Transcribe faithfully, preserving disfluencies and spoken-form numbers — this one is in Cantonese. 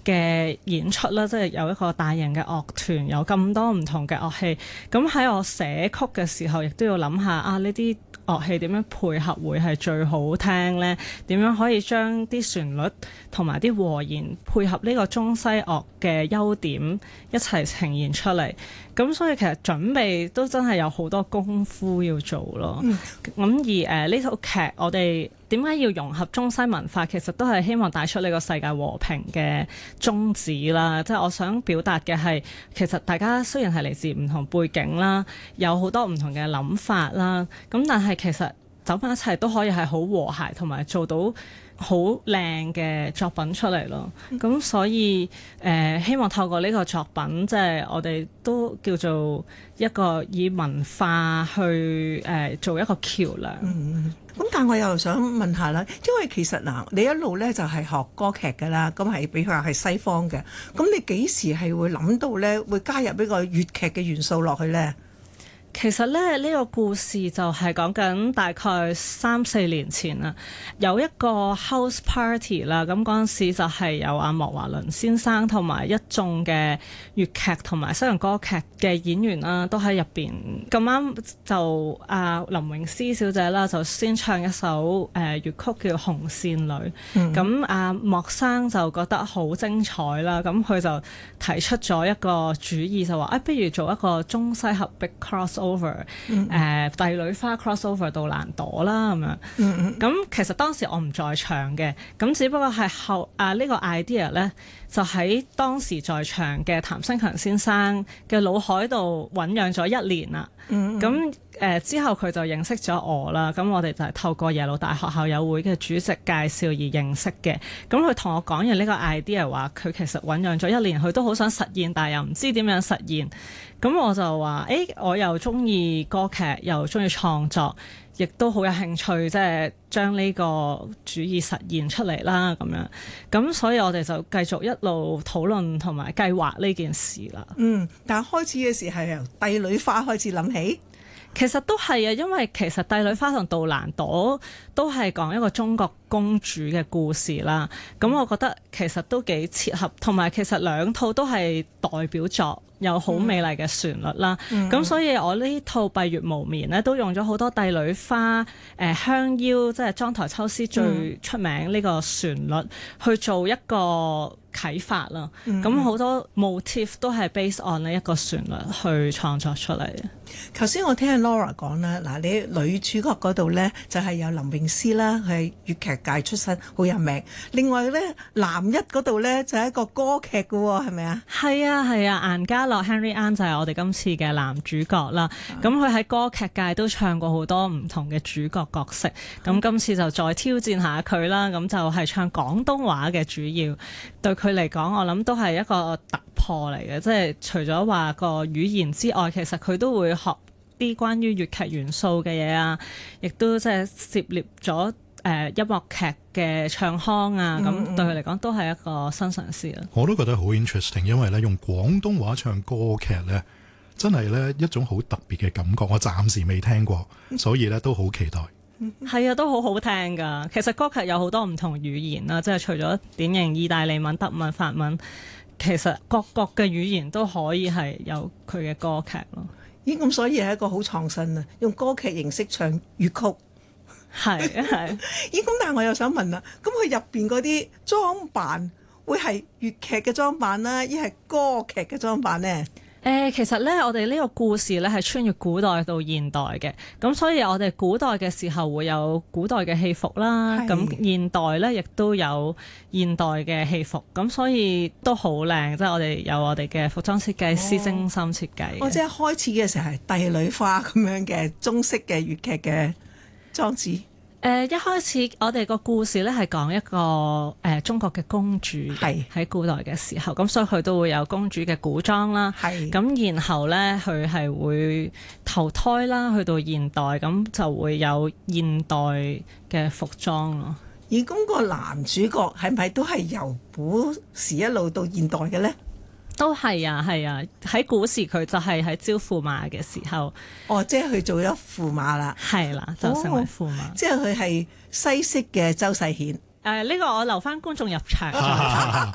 嘅演出啦，即係有一個大型嘅樂團，有咁多唔同嘅樂器。咁喺我寫曲嘅時候，亦都要諗下啊，呢啲樂器點樣配合會係最好聽呢？點樣可以將啲旋律同埋啲和弦配合呢個中西樂嘅優點一齊呈現出嚟？咁所以其實準備都真係有好多功夫要做咯。咁、嗯、而誒呢套劇我哋點解要融合中西文化？其實都係希望帶出呢個世界和平嘅宗旨啦。即係我想表達嘅係，其實大家雖然係嚟自唔同背景啦，有好多唔同嘅諗法啦，咁但係其實走埋一齊都可以係好和諧，同埋做到好靚嘅作品出嚟咯。咁、嗯、所以誒、呃，希望透過呢個作品，即係我哋都叫做一個以文化去誒、呃、做一個橋樑。 嗯，咁但係我又想問下啦，因為其實嗱，你一路咧就係學歌劇㗎啦，咁係比較係西方嘅，咁你幾時係會諗到咧會加入呢個粵劇嘅元素落去咧？ 其實咧，呢、這個故事就係講緊大概三四年前啦，有一個 house party 啦，咁嗰陣時就係有阿莫華倫先生同埋一眾嘅粵劇同埋西洋歌劇嘅演員啦，都喺入邊。咁啱就阿、啊、林詠詩小姐啦，就先唱一首誒、呃、粵曲叫《紅線女》。咁阿、嗯啊、莫生就覺得好精彩啦，咁佢就提出咗一個主意，就話啊，不如做一個中西合璧 cross over 誒、嗯呃、帝女花 crossover 杜蘭朵啦咁樣，咁、嗯嗯、其實當時我唔在場嘅，咁只不過係後啊、這個、呢個 idea 咧就喺當時在場嘅譚新強先生嘅腦海度醖釀咗一年啦。咁誒、嗯嗯呃、之後佢就認識咗我啦，咁我哋就係透過耶魯大學校友會嘅主席介紹而認識嘅。咁佢同我講完呢個 idea 話，佢其實醖釀咗一年，佢都好想實現，但係又唔知點樣實現。咁我就話：誒、欸，我又中意歌劇，又中意創作，亦都好有興趣，即係將呢個主意實現出嚟啦。咁樣，咁所以我哋就繼續一路討論同埋計劃呢件事啦。 嗯，但係開始嘅時係由帝女花開始諗起。 其實都係啊，因為其實帝女花同杜蘭朵都係講一個中國公主嘅故事啦。咁我覺得其實都幾切合，同埋其實兩套都係代表作，有好美麗嘅旋律啦。咁、嗯、所以我呢套閉月無眠咧，都用咗好多帝女花、誒、呃、香夭，即係莊台秋思最出名呢個旋律、嗯、去做一個啟發啦。咁好、嗯、多 motif 都係 based on 呢一個旋律去創作出嚟嘅。 頭先我聽阿 Laura 講啦，嗱，你女主角嗰度咧就係有林詠詩啦，佢係粵劇界出身，好有名。另外咧，男一嗰度咧就係一個歌劇嘅喎，係咪啊？係啊係啊，顏家樂 Henry An 就係我哋今次嘅男主角啦。咁佢喺歌劇界都唱過好多唔同嘅主角角色。咁、嗯、今次就再挑戰下佢啦。咁就係唱廣東話嘅主要，對佢嚟講，我諗都係一個突破嚟嘅。即係除咗話個語言之外，其實佢都會學啲關於粵劇元素嘅嘢啊，亦都即係涉獵咗誒、呃、音樂劇嘅唱腔啊，咁、嗯嗯、對佢嚟講都係一個新嘗試啊。 我都覺得好 interesting， 因為咧用廣東話唱歌劇咧，真係咧一種好特別嘅感覺，我暫時未聽過，所以咧都好期待。 係啊，都好好聽㗎。其實歌劇有好多唔同語言啦，即係除咗典型意大利文、德文、法文，其實各國嘅語言都可以係有佢嘅歌劇咯。 咦，咁所以係一個好創新啊！用歌劇形式唱粵曲， 係係。 咦，咁但係我又想問啦，咁佢入邊嗰啲裝扮會係粵劇嘅裝扮啦，抑係歌劇嘅裝扮呢？ 誒、呃，其實咧，我哋呢個故事咧係穿越古代到現代嘅，咁所以我哋古代嘅時候會有古代嘅戲服啦，咁是現代咧亦都有現代嘅戲服，咁所以都好靚，即係我哋有我哋嘅服裝設計師精心設計。 我即係開始嘅時候係帝女花咁樣嘅中式嘅粵劇嘅裝置。 誒、呃、一開始我哋個故事咧係講一個誒、呃、中國嘅公主喺是古代嘅時候，咁所以佢都會有公主嘅古裝啦。係咁是，然後咧佢係會投胎啦，去到現代咁就會有現代嘅服裝咯。 而咁個男主角係咪都係由古時一路到現代嘅咧？ 都係啊，係啊！喺古時佢就係喺招駙馬嘅時候， 哦，即係佢做咗駙馬啦， 係啦，就成為駙馬， 哦、即係佢係西式嘅周世顯。 誒、呃，呢、這個我留翻觀眾入場。